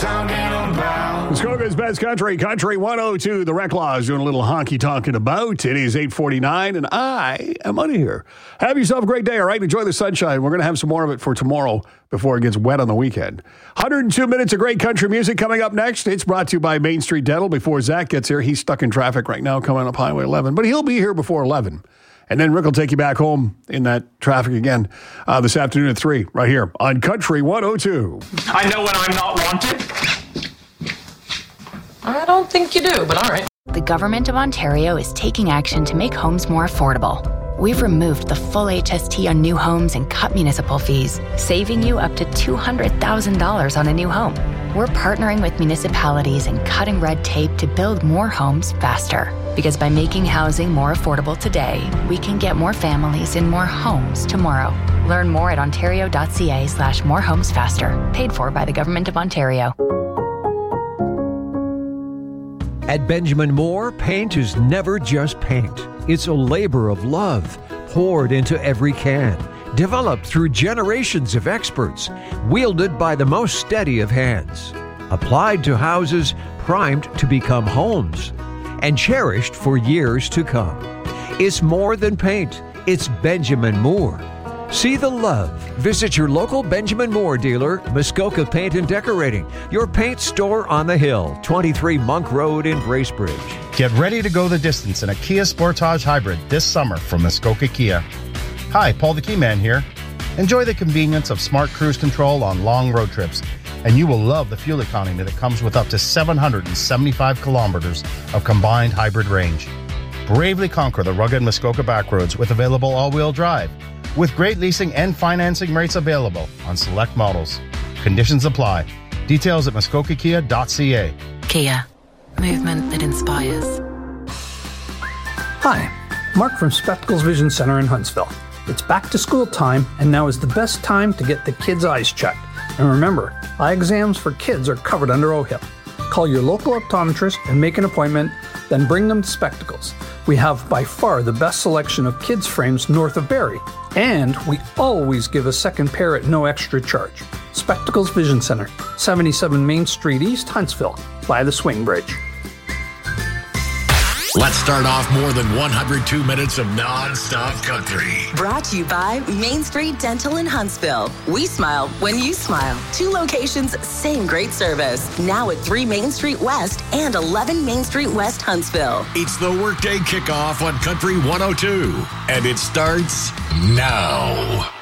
Muskoka's best country, Country 102. The Rec Law is doing a little honky talking about. It is 8:49, and I am out of here. Have yourself a great day, all right? Enjoy the sunshine. We're going to have some more of it for tomorrow before it gets wet on the weekend. 102 minutes of great country music coming up next. It's brought to you by Main Street Dental. Before Zach gets here, he's stuck in traffic right now coming up Highway 11, but he'll be here before 11. And then Rick will take you back home in that traffic again this afternoon at 3, right here on Country 102. I know when I'm not wanted. I don't think you do, but all right. The Government of Ontario is taking action to make homes more affordable. We've removed the full HST on new homes and cut municipal fees, saving you up to $200,000 on a new home. We're partnering with municipalities and cutting red tape to build more homes faster. Because by making housing more affordable today, we can get more families in more homes tomorrow. Learn more at ontario.ca/morehomesfaster. Paid for by the Government of Ontario. At Benjamin Moore, paint is never just paint. It's a labor of love poured into every can, developed through generations of experts, wielded by the most steady of hands, applied to houses primed to become homes, and cherished for years to come. It's more than paint. It's Benjamin Moore. See the love. Visit your local Benjamin Moore dealer, Muskoka Paint and Decorating, your paint store on the hill, 23 Monk Road in Bracebridge. Get ready to go the distance in a Kia Sportage Hybrid this summer from Muskoka Kia. Hi, Paul the Keyman here. Enjoy the convenience of smart cruise control on long road trips, and you will love the fuel economy that comes with up to 775 kilometers of combined hybrid range. Bravely conquer the rugged Muskoka backroads with available all-wheel drive, with great leasing and financing rates available on select models. Conditions apply. Details at muskokakia.ca. Kia. Movement that inspires. Hi, Mark from Spectacles Vision Center in Huntsville. It's back to school time, and now is the best time to get the kids' eyes checked. And remember, eye exams for kids are covered under OHIP. Call your local optometrist and make an appointment, then bring them to Spectacles. We have by far the best selection of kids' frames north of Barrie, and we always give a second pair at no extra charge. Spectacles Vision Center, 77 Main Street East, Huntsville, by the Swing Bridge. Let's start off more than 102 minutes of non-stop country. Brought to you by Main Street Dental in Huntsville. We smile when you smile. 2 locations, same great service. Now at 3 Main Street West and 11 Main Street West, Huntsville. It's the Workday Kickoff on Country 102, and it starts now.